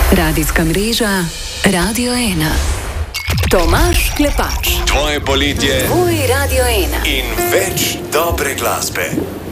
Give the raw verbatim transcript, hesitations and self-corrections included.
Radijska mreža Radio ena. Tomaž Klepač. Tvoje poletje. Tvoj Radio ena. In več dobre glasbe.